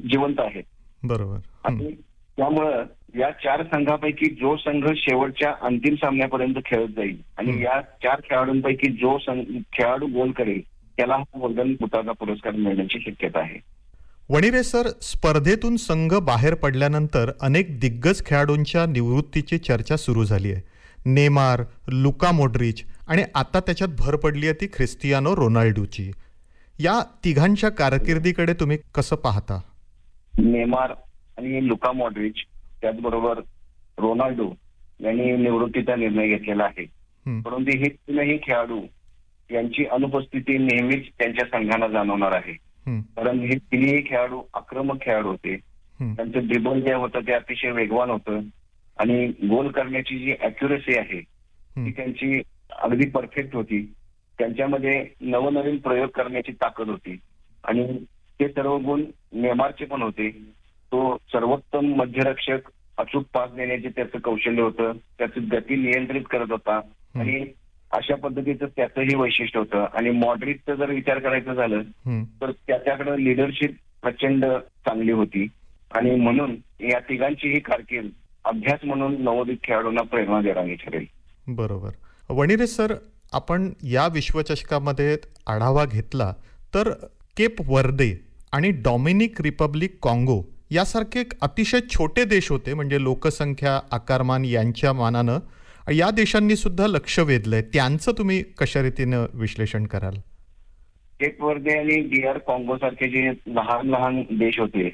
जिवंत आहेत. बरोबर. आणि त्यामुळं या 4 संघापैकी जो संघ शेवटच्या अंतिम सामन्यापर्यंत खेळत जाईल आणि या 4 खेळाडूंपैकी जो खेळाडू गोल करेल त्याला हा गोल्डन बुटाचा पुरस्कार मिळण्याची शक्यता आहे. वणिरे सर, स्पर्धेतून संघ बाहेर पडल्यानंतर अनेक दिग्गज खेळाडूंच्या निवृत्तीची चर्चा सुरू झाली आहे. नेमार, लुका मॉड्रिच आणि आता त्याच्यात भर पडली आहे ती ख्रिस्टियानो रोनाल्डोची. या तिघांच्या कारकिर्दीकडे तुम्ही कसं पाहता? नेमार आणि लुका मॉड्रिच त्याचबरोबर रोनाल्डो यांनी निवृत्तीचा निर्णय घेतलेला आहे. परंतु हे तीनही खेळाडू यांची अनुपस्थिती नेहमीच त्यांच्या संघाला जाणवणार आहे. कारण हे तिन्ही खेळाडू आक्रमक खेळाडू होते. त्यांचं ड्रिबल जे होतं ते अतिशय वेगवान होतं आणि गोल करण्याची जी अॅक्युरेसी आहे ती त्यांची अगदी परफेक्ट होती. त्यांच्यामध्ये नवनवीन प्रयोग करण्याची ताकद होती आणि ते सर्व गुण नेमारचे पण होते. तो सर्वोत्तम मध्यरक्षक, अचूक पास देण्याचे त्याचं कौशल्य होतं, त्याची गती नियंत्रित करत होता आणि अशा पद्धतीचं त्याचंही वैशिष्ट्य होतं. आणि मॉड्रिचचा जर विचार करायचा झालं तर त्याच्याकडे लिडरशिप प्रचंड चांगली होती आणि म्हणून या तिघांचीही कारकीर्द अभ्यास म्हणून नवोदित खेळाडूंना प्रेरणा देणारी ठरेल. बरोबर. वणिरे सर, आपण या विश्वचषकामध्ये आढावा घेतला तर केप वर्दे आणि डॉमिनिक रिपब्लिक काँगो यासारखे अतिशय छोटे देश होते, म्हणजे लोकसंख्या, आकारमान यांच्या मानानं या देशांनी सुद्धा लक्ष वेधलंय. त्यांचं तुम्ही कशा रीतीनं विश्लेषण कराल? केप वर्दे आणि DR काँगो सारखे जे लहान लहान देश होते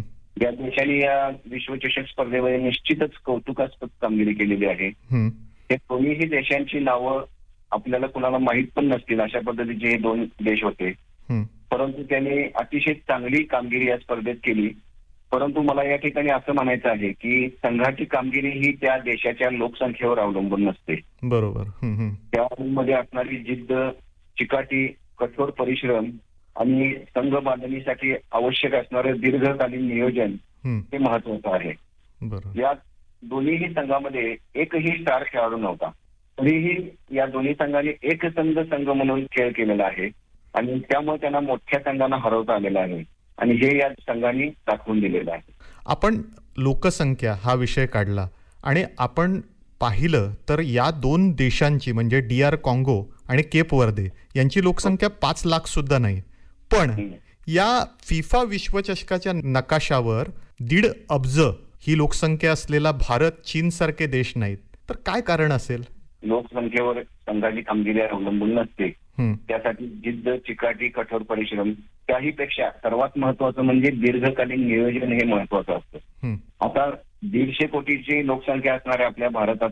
या देशांनी या विश्वचषक स्पर्धेमध्ये निश्चितच कौतुकास्पद कामगिरी केलेली आहे. हे दोन्हीही देशांची नावं आपल्याला कुणाला माहीत पण नसतील अशा पद्धतीचे हे 2 देश होते. परंतु त्यांनी अतिशय चांगली कामगिरी या स्पर्धेत केली. परंतु मला या ठिकाणी असं म्हणायचं आहे की संघाची कामगिरी ही त्या देशाच्या लोकसंख्येवर अवलंबून नसते. बरोबर. त्यामध्ये असणारी जिद्द, चिकाटी, कठोर परिश्रम आणि संघ बांधणीसाठी आवश्यक असणारं दीर्घकालीन नियोजन हे महत्वाचं आहे. या दोन्हीही संघामध्ये एकही स्टार खेळाडू नव्हता, तरीही या दोन्ही संघांनी एकसंघ संघ म्हणून खेळ केलेला आहे आणि त्यामुळे त्यांना मोठ्या संघांना हरवता आलेला आहे आणि हे या संघांनी दाखवून दिलेलं आहे. आपण लोकसंख्या हा विषय काढला आणि आपण पाहिलं तर या 2 देशांची म्हणजे DR काँगो आणि केप वर्दे यांची लोकसंख्या 5 लाख सुद्धा नाही. पण या फिफा विश्वचषकाच्या नकाशावर 1.5 अब्ज ही लोकसंख्या असलेला भारत, चीन सारखे देश नाहीत. तर काय कारण असेल? लोकसंख्येवर संघाची कामगिरी अवलंबून नसते. त्यासाठी जिद्द, चिकाटी, कठोर परिश्रम, त्याहीपेक्षा सर्वात महत्वाचं म्हणजे दीर्घकालीन नियोजन हे महत्वाचं असतं. आता 150 कोटीची लोकसंख्या असणाऱ्या आपल्या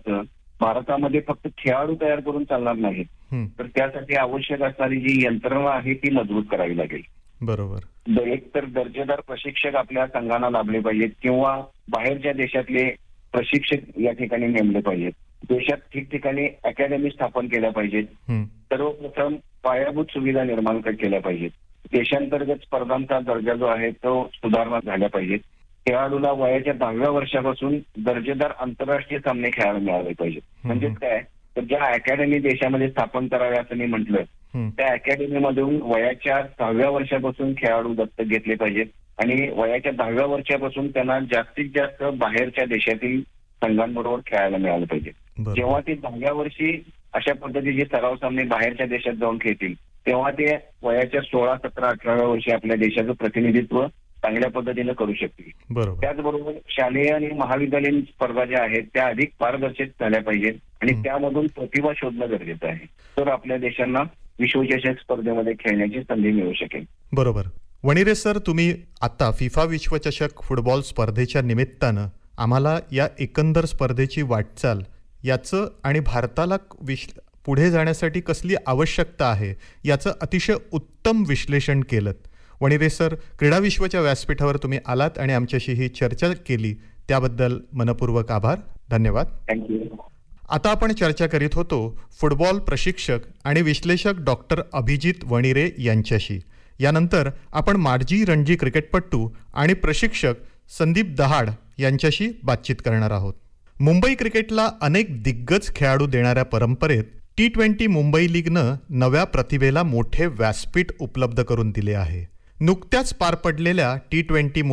भारतामध्ये फक्त खेळाडू तयार करून चालणार नाहीत, तर त्यासाठी आवश्यक असणारी जी यंत्रणा आहे ती मजबूत करावी लागेल. बरोबर. एक तर दर्जेदार प्रशिक्षक आपल्या संघांना लाभले पाहिजेत किंवा बाहेरच्या देशातले प्रशिक्षक या ठिकाणी नेमले पाहिजेत. देशात ठिकठिकाणी अकॅडमी स्थापन केल्या पाहिजेत. सर्वप्रथम पायाभूत सुविधा निर्माण केल्या पाहिजेत. देशांतर्गत स्पर्धांचा दर्जा जो आहे तो सुधारणा झाल्या पाहिजेत. खेळाडूला वयाच्या 10व्या वर्षापासून दर्जेदार आंतरराष्ट्रीय सामने खेळायला मिळाले पाहिजेत. म्हणजे काय, तर ज्या अकॅडमी देशामध्ये स्थापन कराव्या असं मी म्हटलं, त्या अकॅडमीमधून वयाच्या 6व्या वर्षापासून खेळाडू दत्तक घेतले पाहिजेत आणि वयाच्या 10व्या वर्षापासून त्यांना जास्तीत जास्त बाहेरच्या देशातील संघांबरोबर खेळायला मिळालं पाहिजे. जेव्हा ते 10व्या वर्षी अशा पद्धतीचे सराव सामने बाहेरच्या देशात जाऊन खेळतील तेव्हा ते वयाच्या 16, 17, 18व्या वर्षी आपल्या देशाचं प्रतिनिधित्व चांगल्या पद्धतीनं करू शकतील. त्याचबरोबर शालेय आणि महाविद्यालयीन स्पर्धा ज्या आहेत त्या अधिक पारदर्शक झाल्या पाहिजेत आणि त्यामधून प्रतिभा शोधणं गरजेचं आहे. तर आपल्या देशांना विश्वचषक स्पर्धेमध्ये खेळण्याची संधी मिळू शकेल. बरोबर. वणिरे सर, तुम्ही आता फिफा विश्वचषक फुटबॉल स्पर्धेच्या निमित्तानं आम्हाला या एकंदर स्पर्धेची वाटचाल याचं आणि भारताला पुढे जाण्यासाठी कसली आवश्यकता आहे याचं अतिशय उत्तम विश्लेषण केलं. वणिरे सर, क्रीडा विश्वच्या व्यासपीठावर तुम्ही आलात आणि आमच्याशी ही चर्चा केली त्याबद्दल मनपूर्वक आभार. धन्यवाद. थँक्यू. आता आपण चर्चा करीत होतो फुटबॉल प्रशिक्षक आणि विश्लेषक डॉक्टर अभिजित वणिरे यांच्याशी. यानंतर आपण माजी रणजी क्रिकेटपटू आणि प्रशिक्षक संदीप दहाड यांच्याशी बातचीत करणार आहोत. मुंबई क्रिकेटला अनेक दिग्गज खेळाडू देणाऱ्या परंपरेत T20 मुंबई लीगनं नव्या प्रतिभेला मोठे व्यासपीठ उपलब्ध करून दिले आहे. नुकत्याच पार पडलेल्या T20